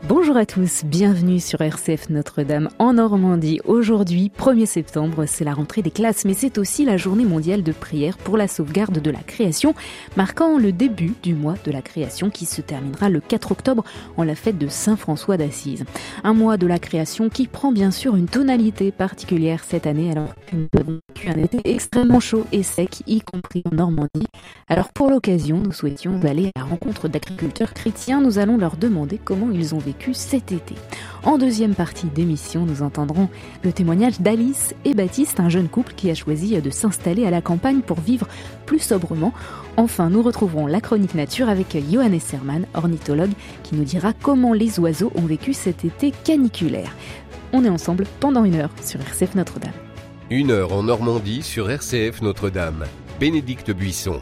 Bonjour à tous, bienvenue sur RCF Notre-Dame en Normandie. Aujourd'hui, 1er septembre, c'est la rentrée des classes, mais c'est aussi la journée mondiale de prière pour la sauvegarde de la création, marquant le début du mois de la création qui se terminera le 4 octobre en la fête de Saint François d'Assise. Un mois de la création qui prend bien sûr une tonalité particulière cette année, alors que nous avons vécu un été extrêmement chaud et sec, y compris en Normandie. Alors pour l'occasion, nous souhaitions aller à la rencontre d'agriculteurs chrétiens. Nous allons leur demander comment ils ont vécu cet été. En deuxième partie d'émission, nous entendrons le témoignage d'Alice et Baptiste, un jeune couple qui a choisi de s'installer à la campagne pour vivre plus sobrement. Enfin, nous retrouverons la chronique nature avec Johannes Hermann, ornithologue, qui nous dira comment les oiseaux ont vécu cet été caniculaire. On est ensemble pendant 1 heure sur RCF Notre-Dame. 1 heure en Normandie sur RCF Notre-Dame. Bénédicte Buisson.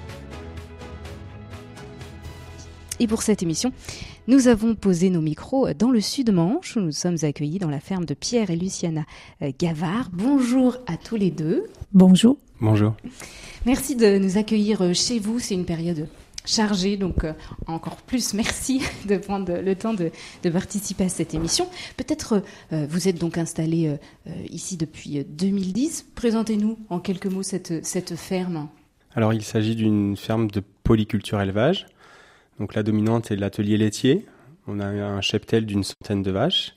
Et pour cette émission, nous avons posé nos micros dans le Sud-Manche, où nous sommes accueillis dans la ferme de Pierre et Luciana Gavard. Bonjour à tous les deux. Bonjour. Bonjour. Merci de nous accueillir chez vous. C'est une période chargée, donc encore plus merci de prendre le temps de participer à cette émission. Peut-être vous êtes donc installés ici depuis 2010. Présentez-nous en quelques mots cette ferme. Alors il s'agit d'une ferme de polyculture élevage. Donc la dominante est l'atelier laitier. On a un cheptel d'une centaine de vaches.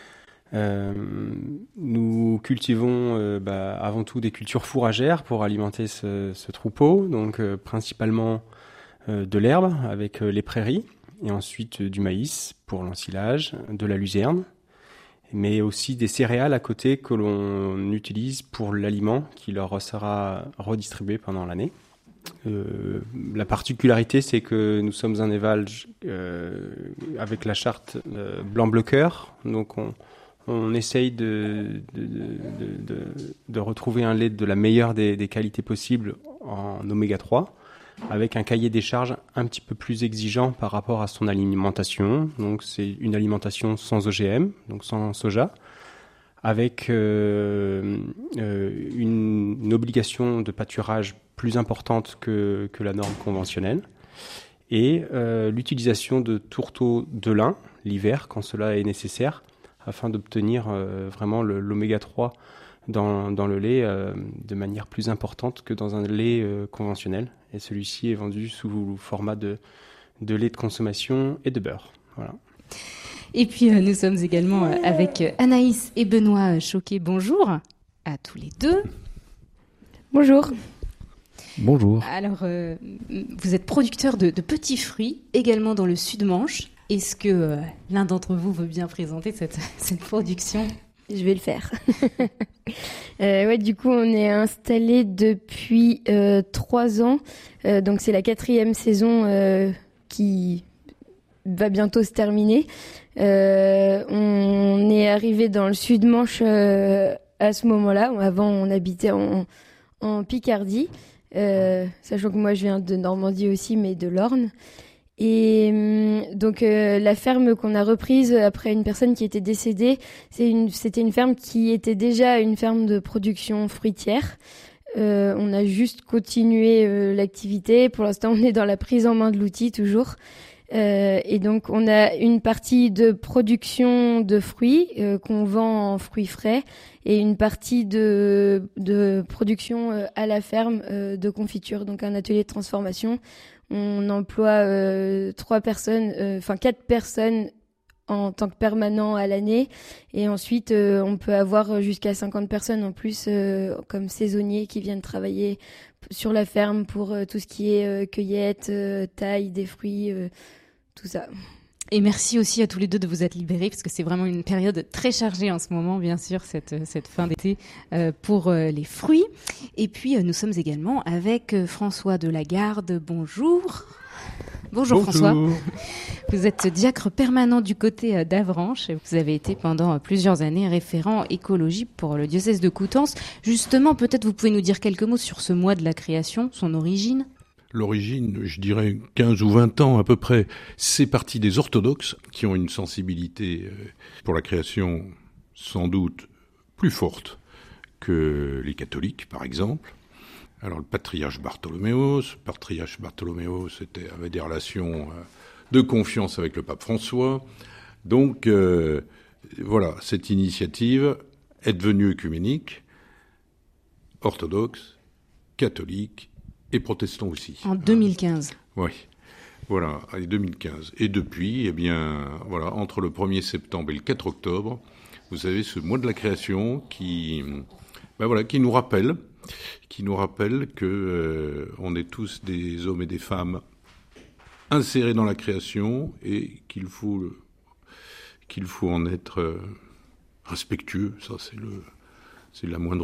Nous cultivons avant tout des cultures fourragères pour alimenter ce troupeau. Donc principalement de l'herbe avec les prairies et ensuite du maïs pour l'ensilage, de la luzerne, mais aussi des céréales à côté que l'on utilise pour l'aliment qui leur sera redistribué pendant l'année. La particularité, c'est que nous sommes un élevage avec la charte blanc-bleu-cœur, donc on essaye de retrouver un lait de la meilleure des qualités possibles en oméga 3, avec un cahier des charges un petit peu plus exigeant par rapport à son alimentation. Donc c'est une alimentation sans OGM, donc sans soja, avec une obligation de pâturage plus importante que la norme conventionnelle, et l'utilisation de tourteaux de lin l'hiver quand cela est nécessaire, afin d'obtenir vraiment l'oméga 3 dans le lait de manière plus importante que dans un lait conventionnel. Et celui-ci est vendu sous format de lait de consommation et de beurre. Voilà. Et puis nous sommes également avec Anaïs et Benoît Choquet. Bonjour à tous les deux. Bonjour. Bonjour. Alors, vous êtes producteur de petits fruits, également dans le Sud-Manche. Est-ce que l'un d'entre vous veut bien présenter cette production ? Je vais le faire. Du coup, on est installé depuis 3 ans. Donc, c'est la 4e saison qui va bientôt se terminer. On est arrivé dans le Sud-Manche à ce moment-là. Avant, on habitait en Picardie. Sachant que moi je viens de Normandie aussi, mais de l'Orne. Et donc la ferme qu'on a reprise après une personne qui était décédée, c'était une ferme qui était déjà une ferme de production fruitière. On a juste continué l'activité. Pour l'instant, on est dans la prise en main de l'outil toujours. Et donc on a une partie de production de fruits qu'on vend en fruits frais, et une partie de production à la ferme de confiture, donc un atelier de transformation. On emploie 4 personnes en tant que permanent à l'année, et ensuite on peut avoir jusqu'à 50 personnes en plus comme saisonniers qui viennent travailler sur la ferme pour tout ce qui est cueillette, taille des fruits, tout ça. Et merci aussi à tous les deux de vous être libérés, parce que c'est vraiment une période très chargée en ce moment, bien sûr, cette fin d'été pour les fruits. Et puis nous sommes également avec François de Lagarde. Bonjour. Bonjour François. Vous êtes diacre permanent du côté d'Avranches. Vous avez été pendant plusieurs années référent écologie pour le diocèse de Coutances. Justement, peut-être vous pouvez nous dire quelques mots sur ce mois de la création, son origine. L'origine, je dirais 15 ou 20 ans à peu près, c'est parti des orthodoxes qui ont une sensibilité pour la création sans doute plus forte que les catholiques, par exemple. Alors le patriarche Bartholoméos avait des relations de confiance avec le pape François. Donc, voilà, cette initiative est devenue œcuménique, orthodoxe, catholique et protestant aussi. En 2015. Oui, voilà, en 2015. Et depuis, voilà, entre le 1er septembre et le 4 octobre, vous avez ce mois de la création qui nous rappelle que on est tous des hommes et des femmes insérés dans la création et qu'il faut en être respectueux. Ça, c'est la moindre